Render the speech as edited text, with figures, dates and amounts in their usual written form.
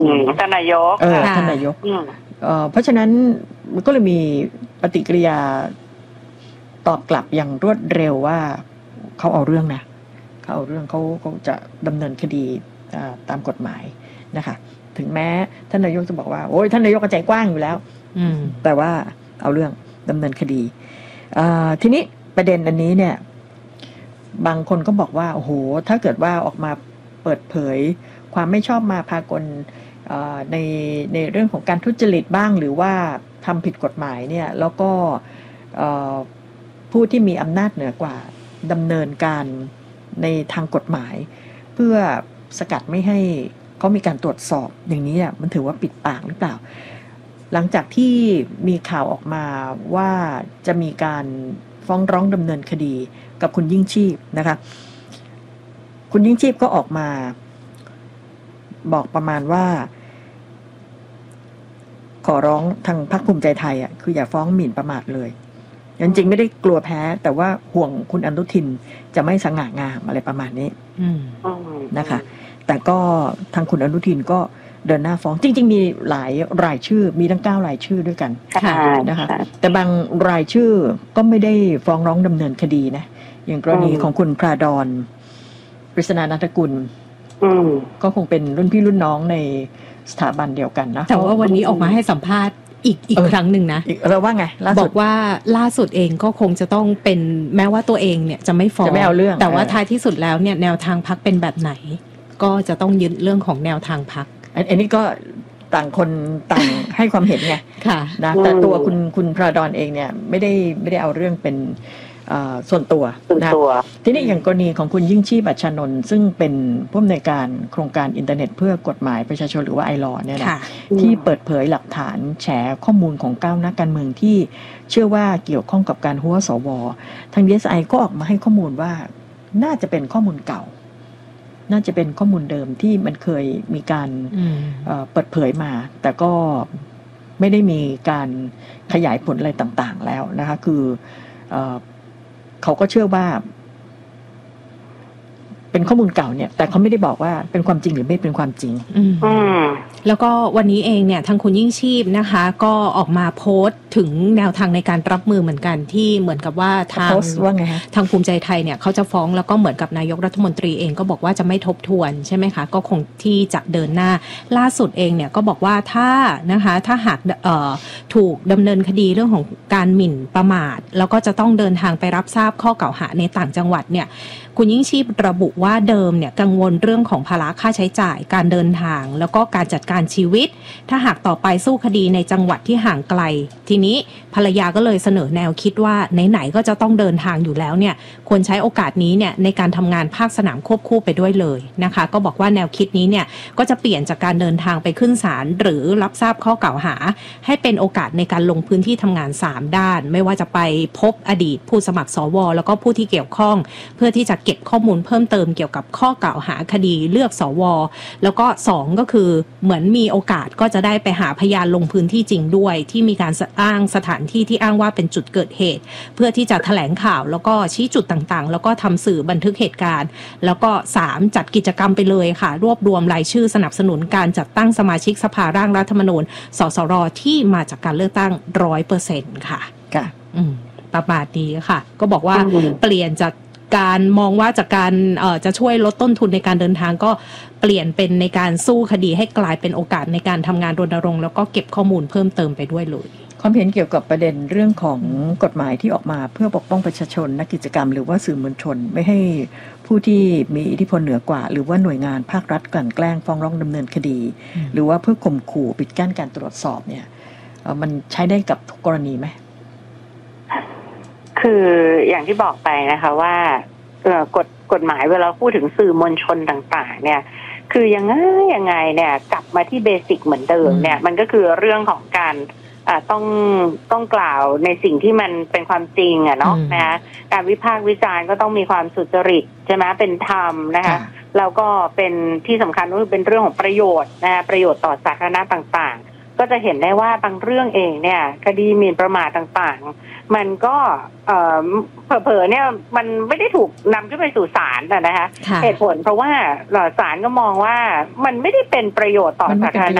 ท่านนายกท่านนายกเพราะฉะนั้นมันก็เลยมีปฏิกิริยาตอบกลับอย่างรวดเร็วว่าเขาเอาเรื่องนะเขาเอาเรื่องเขาจะดำเนินคดีตามกฎหมายนะคะถึงแม้ท่านนายกจะบอกว่าโอ้ยท่านนายกใจกว้างอยู่แล้วแต่ว่าเอาเรื่องดำเนินคดีทีนี้ประเด็นอันนี้เนี่ยบางคนก็บอกว่าโอ้โหถ้าเกิดว่าออกมาเปิดเผยความไม่ชอบมาพากลในเรื่องของการทุจริตบ้างหรือว่าทำผิดกฎหมายเนี่ยแล้วก็ผู้ที่มีอำนาจเหนือกว่าดำเนินการในทางกฎหมายเพื่อสกัดไม่ให้เขามีการตรวจสอบอย่างนี้มันถือว่าปิดปากหรือเปล่าหลังจากที่มีข่าวออกมาว่าจะมีการฟ้องร้องดำเนินคดีกับคุณยิ่งชีพนะคะคุณยิ่งชีพก็ออกมาบอกประมาณว่าขอร้องทางพรรคภูมิใจไทยคืออย่าฟ้องหมิ่นประมาทเลยจริงๆไม่ได้กลัวแพ้แต่ว่าห่วงคุณอนุทินจะไม่สง่างามอะไรประมาณนี้นะคะแต่ก็ทางคุณอนุทินก็เดินหน้าฟ้องจริงๆมีหลายรายชื่อมีทั้ง9รายชื่อด้วยกันนะคะแต่บางรายชื่อก็ไม่ได้ฟ้องร้องดำเนินคดีนะอย่างกรณีของคุณพระดอนปริศนานันทกุลก็คงเป็นรุ่นพี่รุ่นน้องในสถาบันเดียวกันนะแต่ว่าวันนี้ออกมาให้สัมภาษณ์อีกครั้งหนึ่งนะเราว่าไงบอกว่าล่าสุดเองก็คงจะต้องเป็นแม้ว่าตัวเองเนี่ยจะไม่ฟ้องจะไม่เอาเรื่องแต่ว่าท้ายที่สุดแล้วเนี่ยแนวทางพรรคเป็นแบบไหนก็จะต้องยึดเรื่องของแนวทางพรรคอันนี้ก็ต่างคนต่างให้ความเห็นไงนะแต่ตัวคุณพระดอนเองเนี่ยไม่ได้เอาเรื่องเป็นส่วนตัวนะทีนี้อย่างกรณีของคุณยิ่งชีพอัชชานนท์ซึ่งเป็นผู้อำนวยการโครงการอินเทอร์เน็ตเพื่อกฎหมายประชาชนหรือว่าไอลอเนี่ยนะที่เปิดเผยหลักฐานแฉข้อมูลของ9นักการเมืองที่เชื่อว่าเกี่ยวข้องกับการหัวสวทาง DSI ก็ออกมาให้ข้อมูลว่าน่าจะเป็นข้อมูลเก่าน่าจะเป็นข้อมูลเดิมที่มันเคยมีการเปิดเผยมาแต่ก็ไม่ได้มีการขยายผลอะไรต่างๆแล้วนะคะคือเขาก็เชื่อว่าเป็นข้อมูลเก่าเนี่ยแต่เขาไม่ได้บอกว่าเป็นความจริงหรือไม่เป็นความจริงแล้วก็วันนี้เองเนี่ยทางคุณยิ่งชีพนะคะก็ออกมาโพสต์ถึงแนวทางในการรับมือเหมือนกันที่เหมือนกับว่าทางภูมิใจไทยเนี่ยเขาจะฟ้องแล้วก็เหมือนกับนายกรัฐมนตรีเองก็บอกว่าจะไม่ทบทวนใช่ไหมคะก็คงที่จะเดินหน้าล่าสุดเองเนี่ยก็บอกว่าถ้าหากถูกดำเนินคดีเรื่องของการหมิ่นประมาทแล้วก็จะต้องเดินทางไปรับทราบข้อกล่าวหาในต่างจังหวัดเนี่ยคุณยิ่งชีพระบุว่าเดิมเนี่ยกังวลเรื่องของภาระค่าใช้จ่ายการเดินทางแล้วก็การจัดการชีวิตถ้าหากต่อไปสู้คดีในจังหวัดที่ห่างไกลทีนี้ภรรยาก็เลยเสนอแนวคิดว่าไหนๆก็จะต้องเดินทางอยู่แล้วเนี่ยควรใช้โอกาสนี้เนี่ยในการทำงานภาคสนามควบคู่ไปด้วยเลยนะคะก็บอกว่าแนวคิดนี้เนี่ยก็จะเปลี่ยนจากการเดินทางไปขึ้นศาลหรือรับทราบข้อกล่าวหาให้เป็นโอกาสในการลงพื้นที่ทำงาน3ด้านไม่ว่าจะไปพบอดีตผู้สมัครสวแล้วก็ผู้ที่เกี่ยวข้องเพื่อที่จะเก็บข้อมูลเพิ่มเติมเกี่ยวกับข้อกล่าวหาคดีเลือกสวแล้วก็2ก็คือเหมือนมีโอกาสก็จะได้ไปหาพยานลงพื้นที่จริงด้วยที่มีการอ้างสถานที่ที่อ้างว่าเป็นจุดเกิดเหตุเพื่อที่จะแถลงข่าวแล้วก็ชี้จุดต่างๆแล้วก็ทำสื่อบันทึกเหตุการณ์แล้วก็3จัดกิจกรรมไปเลยค่ะรวบรวมรายชื่อสนับสนุนการจัดตั้งสมาชิกสภาร่างรัฐธรรมนูญสสรที่มาจากการเลือกตั้ง 100% ค่ะประมาณนี้ค่ะก็บอกว่าเปลี่ยนจากการมองว่าจากการจะช่วยลดต้นทุนในการเดินทางก็เปลี่ยนเป็นในการสู้คดีให้กลายเป็นโอกาสในการทำงานรณรงค์แล้วก็เก็บข้อมูลเพิ่มเติมไปด้วยเลยความเห็นเกี่ยวกับประเด็นเรื่องของกฎหมายที่ออกมาเพื่อปกป้องประชาชนนักกิจกรรมหรือว่าสื่อมวลชนไม่ให้ผู้ที่มีอิทธิพลเหนือกว่าหรือว่าหน่วยงานภาครัฐกลั่นแกล้งฟ้องร้องดำเนินคดีหรือว่าเพื่อข่มขู่ปิดกั้นการตรวจสอบเนี่ยมันใช้ได้กับทุกกรณีไหมคืออย่างที่บอกไปนะคะว่ากฎหมายเวลาพูดถึงสื่อมวลชนต่างๆเนี่ยคือยังไงเนี่ยกลับมาที่เบสิกเหมือนเดิมเนี่ยมันก็คือเรื่องของการต้องกล่าวในสิ่งที่มันเป็นความจริงเนาะนะคะการวิพากษ์วิจารณ์ก็ต้องมีความสุจริตใช่ไหมเป็นธรรมนะคะแล้วก็เป็นที่สำคัญก็คือเป็นเรื่องของประโยชน์นะคะประโยชน์ต่อสาธารณะต่างๆก็จะเห็นได้ว่าบางเรื่องเองเนี่ยคดีหมิ่นประมาทต่างๆมันก็เผลอๆเนี่ยมันไม่ได้ถูกนำขึ้นไปสู่ศาลนะคะเหตุผลเพราะว่าศาลก็มองว่ามันไม่ได้เป็นประโยชน์ต่อสาธารณะ